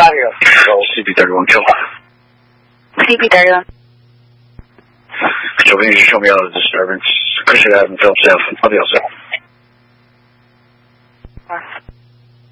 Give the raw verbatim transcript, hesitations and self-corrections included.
audio. Control C B thirty-one kill. C B thirty-one. Control, can you just show me all the disturbance? Christian Avenue, Phillips Ave. I'll be all set.